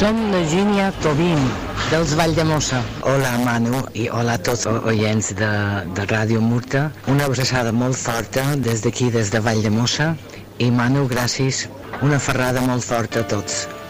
Som Virginia Tobin, dels Valldemossa. Hola Manu i hola a tots els oients de Ràdio Murta. Una abraçada molt forta des d'aquí, des de Valldemossa. I Manu, gràcies. Una ferrada molt forta a tots.